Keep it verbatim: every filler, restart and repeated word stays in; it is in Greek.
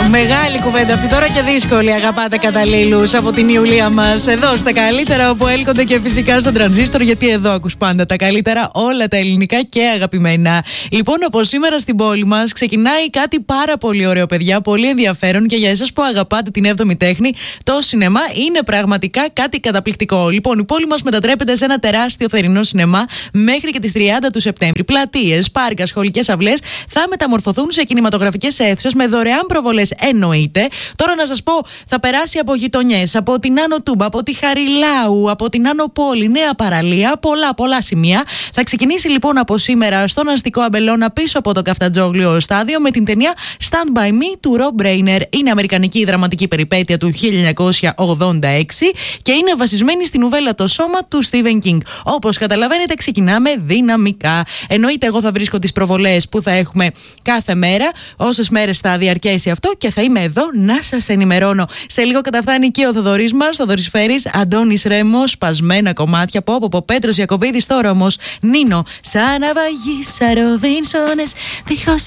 Μεγάλη κουβέντα αυτή τώρα και δύσκολη. Αγαπάτε καταλήλους από την Ιουλία μας. Εδώ στα καλύτερα, όπου έλκονται και φυσικά στον τρανζίστορ, γιατί εδώ ακούς πάντα τα καλύτερα, όλα τα ελληνικά και αγαπημένα. Λοιπόν, από σήμερα στην πόλη μας ξεκινάει κάτι πάρα πολύ ωραίο, παιδιά. Πολύ ενδιαφέρον και για εσάς που αγαπάτε την έβδομη τέχνη, το σινεμά είναι πραγματικά κάτι καταπληκτικό. Λοιπόν, η πόλη μας μετατρέπεται σε ένα τεράστιο θερινό σινεμά μέχρι και τις τριάντα του Σεπτέμβρη. Πλατείες, πάρκα, σχολικές αυλές θα μεταμορφωθούν σε κινηματογραφικές αίθουσες με δωρεάν προβολές. Εννοείται. Τώρα να σας πω, θα περάσει από γειτονιές, από την Άνω Τούμπα, από τη Χαριλάου, από την Άνω Πόλη, Νέα Παραλία, πολλά πολλά σημεία. Θα ξεκινήσει λοιπόν από σήμερα στον αστικό Αμπελώνα πίσω από το Καφτατζόγλιο στάδιο με την ταινία Stand By Me του Rob Reiner. Είναι αμερικανική δραματική περιπέτεια του χίλια εννιακόσια ογδόντα έξι και είναι βασισμένη στην νουβέλα Το Σώμα του Stephen King. Όπως καταλαβαίνετε, ξεκινάμε δυναμικά. Εννοείται, εγώ θα βρίσκω τις προβολές που θα έχουμε κάθε μέρα, όσες μέρες θα διαρκέσει αυτό, και θα είμαι εδώ να σας ενημερώνω. Σε λίγο καταφθάνει και ο Θοδωρής μας, Θοδωρής Φέρης, Αντώνης Ρέμος, σπασμένα κομμάτια, πω πω πω, Πέτρος Ιακωβίδης. Τώρα όμως Νίνο, σαν να βαγίσα Ροβίνσονες, δίχως